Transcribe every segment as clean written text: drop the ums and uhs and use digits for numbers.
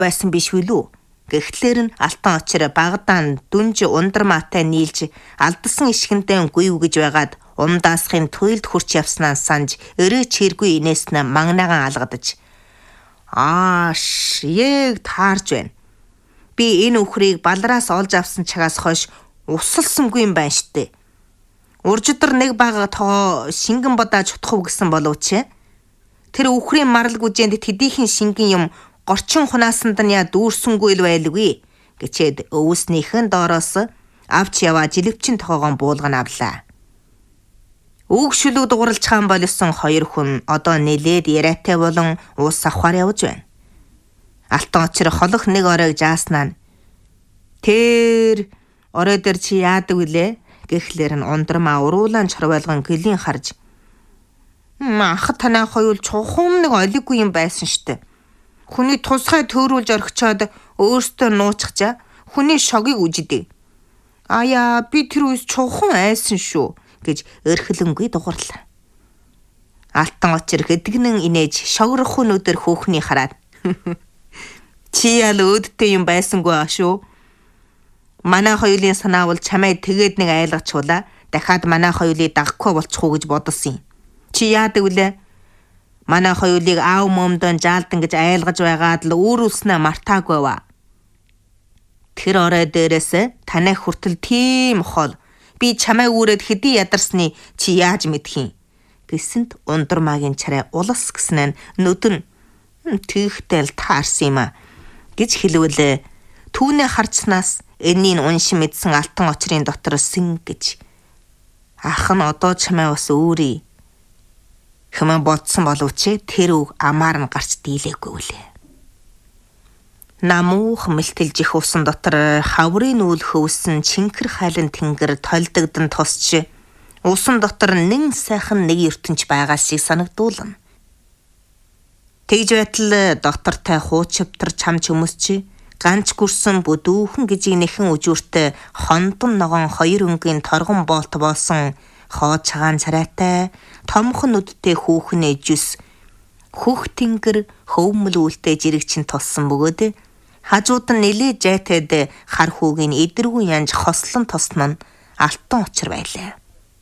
байсан биш үлүү. Гэхдээ нь алтан очир багадаан дүнж ундрмаатай нийлж алдсан ишгэнтэй гүйв гэж байгаад умдаасхын туйлд хурч явснаа санж өрөө чиргүй инээснэ магнаагаан алгадаж. Яг таарж байна. Би энэ үхрийг балраас олж авсан чагаас хойш усалсангүй юм байна штэ. Уржидар нэг бага тоо шингэн бодоож утхав гэсэн боловч тэр үхрийн марал гүжээнд тэдийнхэн шингэн юм горчин хунаасанд нь яа дүүрсэнгүй л байлгүй гэчээд өвснийхэн доороос авч яваа жилвчин тоогоон буулган авлаа. Үг шүлэг дууралж хаан болсон хоёр хүн одоо нэлээд яриатай болон уус авахаар явж байна. Алтан очир холох нэг оройг жааснаа тэр орой дээр чи яадаг вүлээ гэхлээр нь ундрмаа уруулаан чорвайлган гэлийн харж ах танай хоёул чухам нэг олиггүй юм байсан штэ. Хүний тусгай төөрүүлж орхичоод өөртөө нууцчаа хүний шогийг үжидэг. Би тэр үс чухам айсан шүү гэж өрхлөнгүй дугуурлаа. Алтан очир хэдгнэн инээж шогрох өнөдөр хүүхний хараад чи ял өөдтэй юм байсангүй шүү. Манай хоёулын санаавал чамайг тэгээд нэг айлгачуулаа. Дахиад манай хоёулыг дагахгүй болчих уу гэж бодсон юм. Чи яадаг вүлээ? Манай хоёулыг аав момдон жаалдан гэж айлгаж байгаад л өөрүүлснэ мартаагүй ба. Тэр орой дээрээс танай хүртэл тийм хол. Би чамай үүрээд хэдий ядарсны чи яаж мэдх юм? Гэсэнд ундрмаагийн чарай улас гэснээр нүдэн тэгтэл таарсан юм а гэж хэлвэл түүнээ харцнаас энийн уншин мэдсэн алтан очрын дотор сингэж ах нь одоо чамай бас өөрий хэмээн бодсон боловч тэр үг амаар нь гарч дийлээгүй үлээ. Намуух мэлтэлж их усан дотор хаврын нүүл хөвсөн чинхэр хайлан тэнгэр толдогдсон тосч усан дотор нэн сайхан нэг ертөнч байгаа шиг санагдуулна. Тэгж байтал доктортай хуучвтар чамч хүмүүсч ганч гүрсэн бүдүүхэн гжигнэхэн үжүүртэй хондон ногоон хоёр өнгийн торгон боолт болсон хоо цагаан царайтай томхон нүдтэй хүүхнээ жүс хөх тэнгэр хөвмөл үлтэй жирэгчин тулсан бөгөөд хажууд нь нэлээд жайтайд хар хүүгийн эдэргүй янж хослон тосно нь алтан учир байлаа.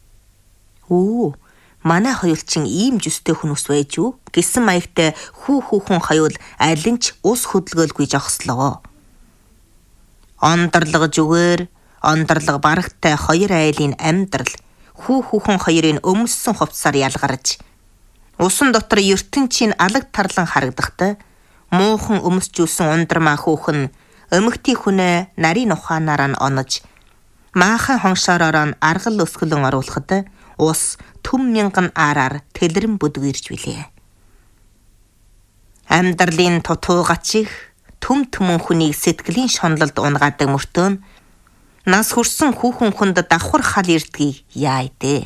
Манай хоёул чин ийм жүстэй хүмүүс байж юу гэсэн маягтай хүүхэн хоёул алинч ус хөдөлгөөлгүй жогслоо. Ондролго зүгээр ондролго барагтай хоёр айлын амьдрал хүүхэн хоёрын өмссөн хувцсаар ялгарч усан дотор ертөнчийн алаг тарлан харагдахтай муухан өмсжүүлсэн ундрмаа хүүхэн өмгтий хүнээ нарийн ухаанаар нь онож маахан хоншоороор нь аргал өсгөлөн оруулахад ус түм мянган араар тэлрэн бүдгэрж билээ. Амьдралын тутуугачих түм түмэн хүнийг сэтгэлийн шоналлд унгаадаг мөртөө нас хүрсэн хүүхэн хүнд давхар хал ирдгийг яайдэ.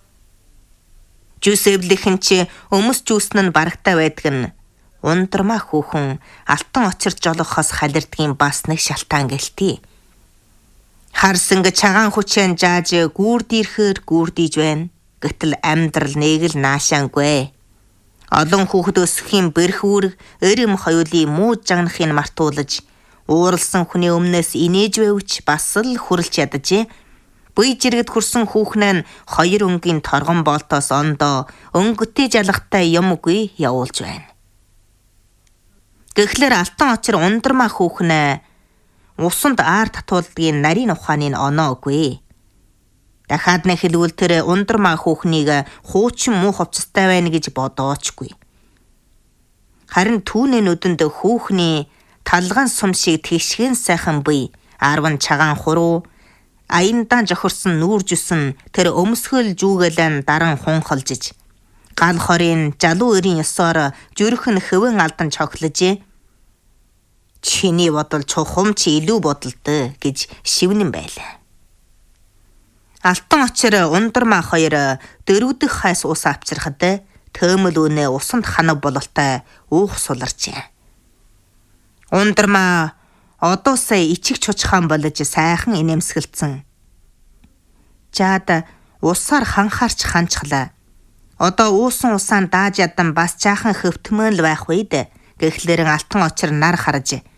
Жүс эвлэхэн чи өмс жүүсэн нь барагтай байдаг нь ундрмаа хүүхэн алтан очир жолохоос халирдгийн бас нэг шалтгаан гэлтий. Харсан гэ чагаан хүчэн жааж гүүрдийрхээр гүүрдийж байна. Гэтэл амьдрал нэг л наашаангүй. Олон хүүхэд өсөхийн бэрх үүрэг эрэм хоёулын муу жагнахыг мартуулж ууралсан хүний өмнөөс инээж байвч бас л хүрлж ядаж буй жиргэд хүрсэн хүүхнээ нь хоёр өнгийн торгон болтоос ондоо өнгөтэй жалгатай юм үгүй явуулж байна. Гэхлээр алтан очир ундрмаа хүүхнээ усанд аар татуулдгийн нарийн ухааны оноогүй. Дахиад нэг хэлвэл тэр ундрмаа хүүхнийг хуучин муу хувцастай байна гэж бодоочгүй. Харин түүний нүдэнд хүүхний талган сум шиг тэгшгэн сайхан бие 10 чагаан хуруу аяндаан жохорсон нүүр жүсэн тэр өмсгөл жүүгэлэн даран хунхалжиж гал хорийн жалуу өрийн ёсоор зүрх нь хөвөн алдан цохлож чиний бодол чухам чи илүү бодолтой гэж шивнэн байлаа. Алтан очир ундрмаа хоёр дөрөвдөх хайс ус авчирхад төөмөл үнэ усанд ханав бололтой уух суларчээ. Ундрмаа одоо сая ичиг чучхан болж сайхан инээмсгэлцэн. Жаад усаар ханхаарч ханчглаа. Одоо уусан усаан дааж ядан бас жаахан хөвтмөн л байх үед гэхлээр алтан очир нар харж